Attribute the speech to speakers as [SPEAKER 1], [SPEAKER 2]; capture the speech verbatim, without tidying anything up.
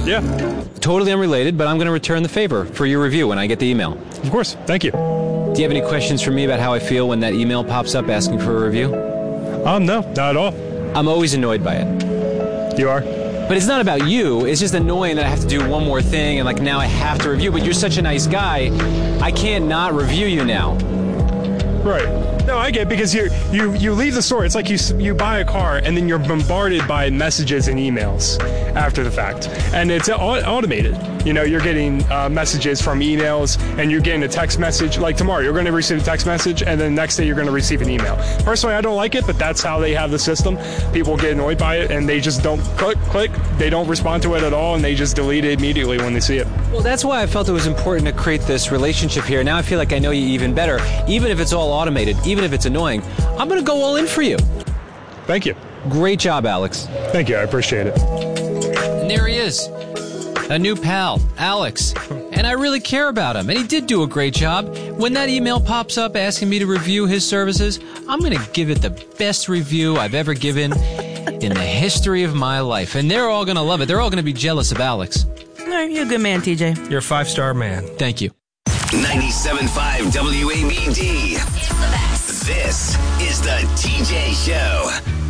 [SPEAKER 1] Yeah.
[SPEAKER 2] Totally unrelated, but I'm going to return the favor for your review when I get the email.
[SPEAKER 1] Of course. Thank you.
[SPEAKER 2] Do you have any questions for me about how I feel when that email pops up asking for a review?
[SPEAKER 1] Um, no, not at all.
[SPEAKER 2] I'm always annoyed by it.
[SPEAKER 1] You are?
[SPEAKER 2] But it's not about you. It's just annoying that I have to do one more thing, and like now I have to review. But you're such a nice guy, I can't not review you now.
[SPEAKER 1] Right. No, I get it, because you you you leave the store. It's like you you buy a car and then you're bombarded by messages and emails after the fact, and it's automated. You know, you're getting uh, messages from emails, and you're getting a text message. Like tomorrow, you're going to receive a text message, and then the next day you're going to receive an email. Personally, I don't like it, but that's how they have the system. People get annoyed by it, and they just don't click, click. They don't respond to it at all, and they just delete it immediately when they see it.
[SPEAKER 2] Well, that's why I felt it was important to create this relationship here. Now I feel like I know you even better. Even if it's all automated, even if it's annoying, I'm going to go all in for you.
[SPEAKER 1] Thank you.
[SPEAKER 2] Great job, Alex.
[SPEAKER 1] Thank you. I appreciate it.
[SPEAKER 2] And there he is. A new pal, Alex. And I really care about him. And he did do a great job. When that email pops up asking me to review his services, I'm going to give it the best review I've ever given in the history of my life. And they're all going to love it. They're all going to be jealous of Alex.
[SPEAKER 3] No, you're a good man, T J.
[SPEAKER 4] You're a five-star man.
[SPEAKER 2] Thank you.
[SPEAKER 5] ninety-seven point five W A B D. It's the best. This is the T J Show.